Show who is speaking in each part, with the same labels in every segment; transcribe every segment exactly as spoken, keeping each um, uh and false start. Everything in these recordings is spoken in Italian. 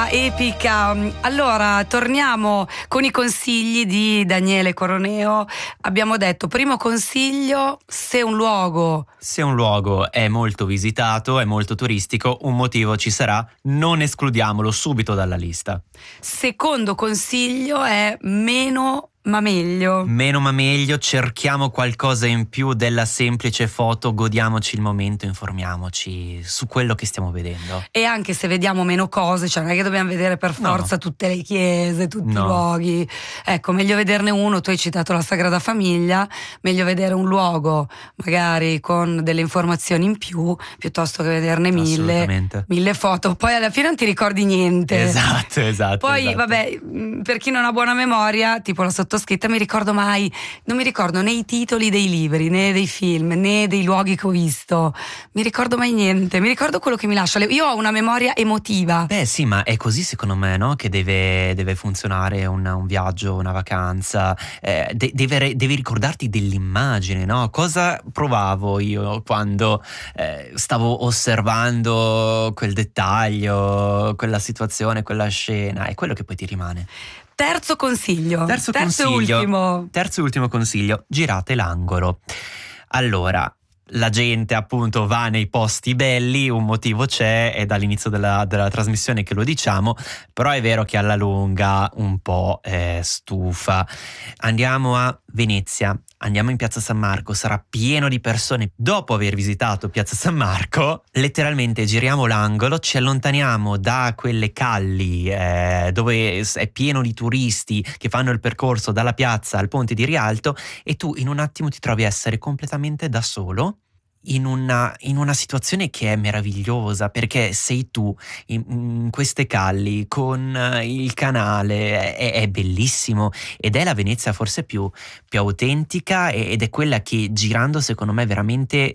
Speaker 1: musica epica. Allora, torniamo con i consigli di Daniele Coroneo. Abbiamo detto, primo consiglio, se un luogo
Speaker 2: Se un luogo è molto visitato, è molto turistico, un motivo ci sarà, non escludiamolo subito dalla lista.
Speaker 1: Secondo consiglio è meno ma meglio.
Speaker 2: Meno ma meglio, cerchiamo qualcosa in più della semplice foto, godiamoci il momento, informiamoci su quello che stiamo vedendo.
Speaker 1: E anche se vediamo meno cose, cioè non è che dobbiamo vedere per forza
Speaker 2: No.
Speaker 1: tutte le chiese, tutti
Speaker 2: No.
Speaker 1: i luoghi. Ecco, meglio vederne uno, tu hai citato la Sagrada Famiglia, meglio vedere un luogo magari con delle informazioni in più, piuttosto che vederne mille,
Speaker 2: Assolutamente.
Speaker 1: mille foto. Poi alla fine non ti ricordi niente.
Speaker 2: Esatto, esatto.
Speaker 1: Poi
Speaker 2: esatto.
Speaker 1: vabbè, mh, per chi non ha buona memoria, tipo la sottoscritta, mi ricordo mai, non mi ricordo né i titoli dei libri, né dei film, né dei luoghi che ho visto, mi ricordo mai niente, mi ricordo quello che mi lascia. Io ho una memoria emotiva.
Speaker 2: Beh sì, ma è così secondo me, no? Che deve, deve funzionare un, un viaggio, una vacanza, eh, de- deve, devi ricordarti dell'immagine, no? Cosa provavo io quando eh, stavo osservando quel dettaglio, quella situazione, quella scena, è quello che poi ti rimane.
Speaker 1: Terzo consiglio.
Speaker 2: Terzo,
Speaker 1: Terzo
Speaker 2: consiglio,
Speaker 1: e ultimo.
Speaker 2: Terzo e ultimo consiglio, girate l'angolo. Allora, la gente appunto va nei posti belli, un motivo c'è, è dall'inizio della, della trasmissione che lo diciamo, però è vero che alla lunga un po' eh, stufa. Andiamo a Venezia, andiamo in Piazza San Marco, sarà pieno di persone. Dopo aver visitato Piazza San Marco, letteralmente giriamo l'angolo, ci allontaniamo da quelle calli eh, dove è pieno di turisti che fanno il percorso dalla piazza al ponte di Rialto, e tu in un attimo ti trovi a essere completamente da solo in una, in una situazione che è meravigliosa, perché sei tu in, in queste calli con il canale, è, è bellissimo, ed è la Venezia forse più, più autentica, ed è quella che girando secondo me veramente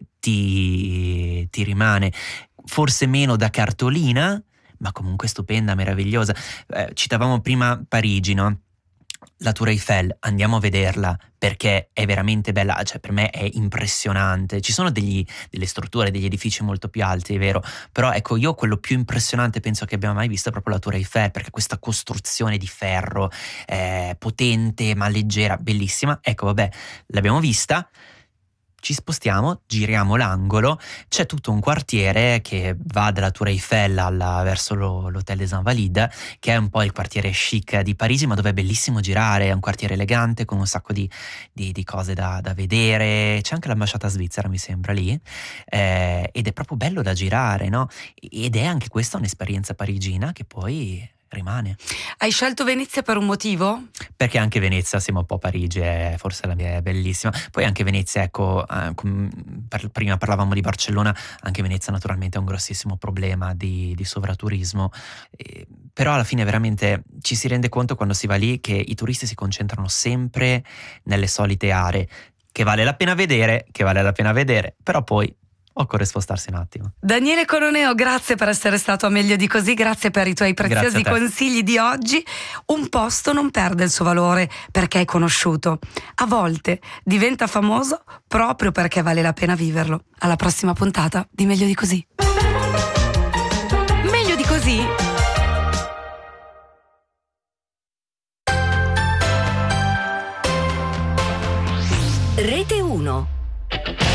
Speaker 2: ti, ti rimane, forse meno da cartolina, ma comunque stupenda, meravigliosa. Eh, citavamo prima Parigi, no? La Tour Eiffel, andiamo a vederla perché è veramente bella, cioè per me è impressionante. Ci sono degli, delle strutture, degli edifici molto più alti, è vero, però ecco, io quello più impressionante penso che abbiamo mai visto è proprio la Tour Eiffel, perché questa costruzione di ferro eh, potente ma leggera, bellissima. Ecco, vabbè, l'abbiamo vista. Ci spostiamo, giriamo l'angolo, c'è tutto un quartiere che va dalla Tour Eiffel alla, verso lo, l'Hotel des Invalides, che è un po' il quartiere chic di Parigi, ma dove è bellissimo girare, è un quartiere elegante con un sacco di, di, di cose da, da vedere, c'è anche l'ambasciata svizzera mi sembra lì, eh, ed è proprio bello da girare, no? Ed è anche questa un'esperienza parigina che poi rimane.
Speaker 1: Hai scelto Venezia per un motivo?
Speaker 2: Perché anche Venezia, siamo un po' Parigi, è forse la mia è bellissima. Poi anche Venezia, ecco, eh, com, per, prima parlavamo di Barcellona, anche Venezia naturalmente ha un grossissimo problema di, di sovraturismo, eh, però alla fine veramente ci si rende conto quando si va lì che i turisti si concentrano sempre nelle solite aree, che vale la pena vedere, che vale la pena vedere, però poi occorre spostarsi un attimo.
Speaker 1: Daniele Coroneo, grazie per essere stato a Meglio di Così, grazie per i tuoi preziosi consigli di oggi. Un posto non perde il suo valore perché è conosciuto. A volte diventa famoso proprio perché vale la pena viverlo. Alla prossima puntata di Meglio di Così. Meglio di Così?
Speaker 3: Rete uno.